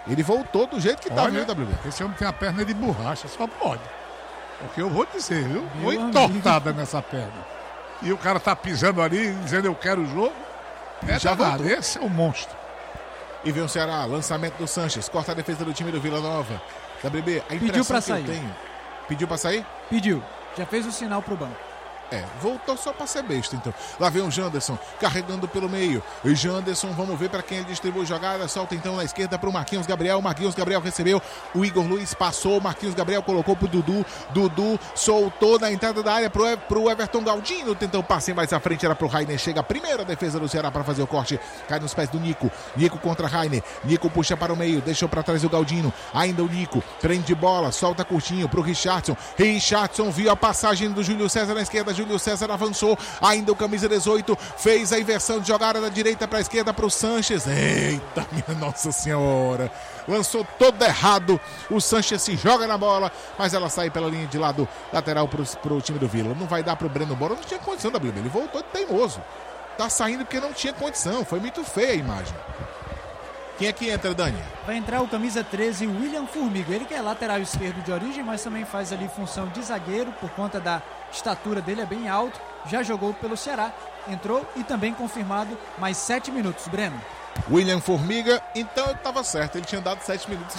Ele voltou do jeito que tá, viu, WB? Esse homem tem a perna de borracha, só pode. Porque eu vou dizer, viu? Foi entortada nessa perna. E o cara tá pisando ali, dizendo eu quero o jogo. Já voltou. Esse é o monstro. E vem o Ceará, lançamento do Sanches, corta a defesa do time do Vila Nova. WB, a Pediu pra impressão que sair. eu tenho... Pediu pra sair? Pediu. Já fez o sinal pro banco. Voltou só pra ser besta, então. Lá vem o Janderson, carregando pelo meio. E Janderson, vamos ver pra quem ele distribui jogada. Solta então na esquerda pro Marquinhos Gabriel. Marquinhos Gabriel recebeu. O Igor Luiz passou. Marquinhos Gabriel colocou pro Dudu. Dudu soltou na entrada da área pro Everton Galdino. Tentou passe mais à frente, era pro Rainer. Chega a primeira defesa do Ceará pra fazer o corte. Cai nos pés do Nico. Nico contra Rainer. Nico puxa para o meio. Deixou pra trás o Galdino. Ainda o Nico. Prende bola. Solta curtinho pro Richardson. Richardson viu a passagem do Júlio César na esquerda. Júlio César avançou, ainda o camisa 18 fez a inversão de jogada da direita para a esquerda para o Sanches. Eita, minha Nossa Senhora, lançou todo errado. O Sanches se joga na bola, mas ela sai pela linha de lado lateral para o time do Vila. Não vai dar para o Breno Bora, não tinha condição da WB, ele voltou de teimoso. Tá saindo porque não tinha condição, foi muito feia a imagem. Quem é que entra, Dani? Vai entrar o camisa 13, William Formiga. Ele que é lateral esquerdo de origem, mas também faz ali função de zagueiro, por conta da estatura dele, é bem alto. Já jogou pelo Ceará, entrou e também confirmado mais 7 minutos, Breno. William Formiga, então eu tava certo, ele tinha dado 7 minutos.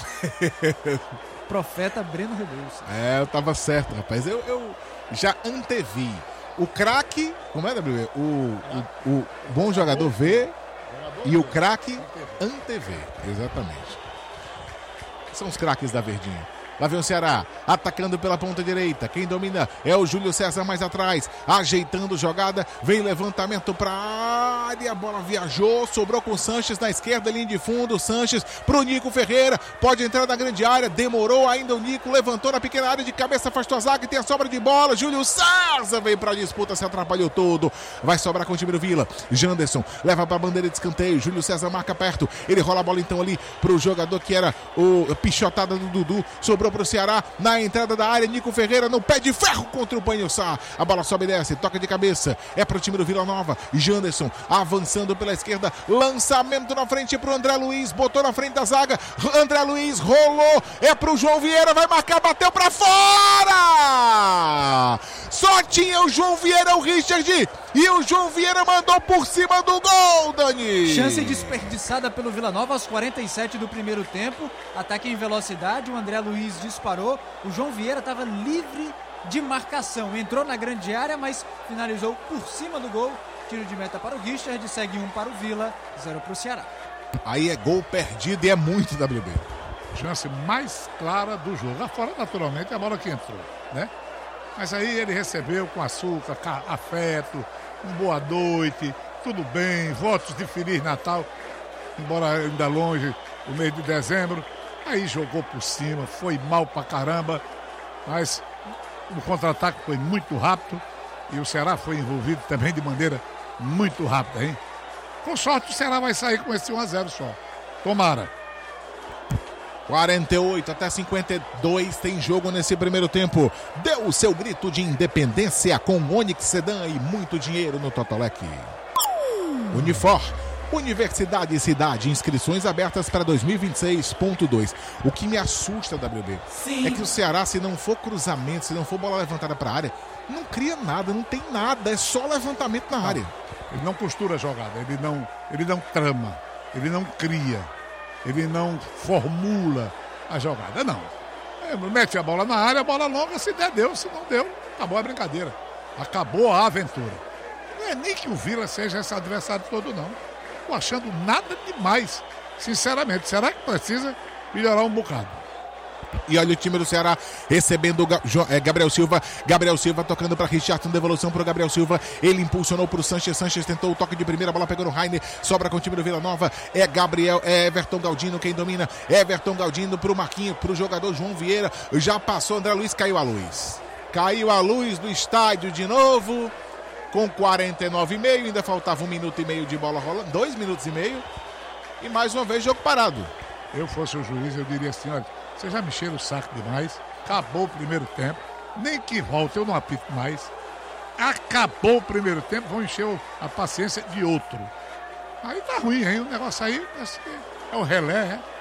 Profeta Breno Rebouças. Eu tava certo, rapaz, eu já antevi. O craque, como é, WB? O bom jogador vê e o craque antevê, exatamente. São os craques da Verdinha. Lá vem o Ceará, atacando pela ponta direita. Quem domina é o Júlio César mais atrás, ajeitando jogada. Vem levantamento para a área. A bola viajou, sobrou com o Sanches na esquerda, linha de fundo. Sanches pro Nico Ferreira. Pode entrar na grande área. Demorou ainda o Nico. Levantou na pequena área de cabeça, afastou a zaga e tem a sobra de bola. Júlio César veio para a disputa, se atrapalhou todo. Vai sobrar com o time do Vila. Janderson leva para a bandeira de escanteio. Júlio César marca perto. Ele rola a bola então ali pro jogador que era o pichotada do Dudu. Sobrou para o Ceará na entrada da área. Nico Ferreira no pé de ferro contra o Panhussá. A bola sobe e desce, toca de cabeça. É para o time do Vila Nova. Janderson avançando pela esquerda. Lançamento na frente para o André Luiz. Botou na frente da zaga. André Luiz rolou. É para o João Vieira. Vai marcar, bateu para fora. Só tinha o João Vieira, o Richard. E o João Vieira mandou por cima do gol, Dani. Chance desperdiçada pelo Vila Nova aos 47 do primeiro tempo. Ataque em velocidade, o André Luiz disparou. O João Vieira estava livre de marcação. Entrou na grande área, mas finalizou por cima do gol. Tiro de meta para o Richard, segue 1 para o Vila, 0 para o Ceará. Aí é gol perdido e é muito, WB. Chance mais clara do jogo. Lá fora, naturalmente, é a bola que entrou, né? Mas aí ele recebeu com açúcar, afeto, boa noite, tudo bem, votos de Feliz Natal, embora ainda longe, o mês de dezembro. Aí jogou por cima, foi mal pra caramba, mas o contra-ataque foi muito rápido e o Ceará foi envolvido também de maneira muito rápida, hein? Com sorte o Ceará vai sair com esse 1-0 só. Tomara. 48 até 52 tem jogo nesse primeiro tempo. Deu o seu grito de independência com Onix Sedan e muito dinheiro no Totolec. Unifor, Universidade e Cidade, inscrições abertas para 2026.2. O que me assusta, WB, é que o Ceará, se não for cruzamento, se não for bola levantada para a área, não cria nada, não tem nada, é só levantamento na área. Ele não costura a jogada, ele não trama, ele não cria. Ele não formula a jogada, não. Mete a bola na área, a bola longa, se der, deu. Se não deu, acabou a brincadeira. Acabou a aventura. Não é nem que o Vila seja esse adversário todo, não. Tô achando nada demais, sinceramente. Será que precisa melhorar um bocado? E olha o time do Ceará recebendo Gabriel Silva. Gabriel Silva tocando para Richardson, devolução para o Gabriel Silva. Ele impulsionou para o Sanches. Sanches tentou o toque de primeira, a bola pegou no Rainer. Sobra com o time do Vila Nova. É Everton Galdino quem domina. Everton Galdino para o Marquinhos, para o jogador João Vieira. Já passou André Luiz, caiu a luz. Caiu a luz do estádio de novo. Com 49,5. Ainda faltava 1 minuto e meio de bola rolando. 2 minutos e meio. E mais uma vez jogo parado. Eu fosse o juiz, eu diria assim, olha, vocês já me encheram o saco demais. Acabou o primeiro tempo. Nem que volte, eu não apito mais. Acabou o primeiro tempo, vão encher a paciência de outro. Aí tá ruim, hein? O negócio aí é o relé, é?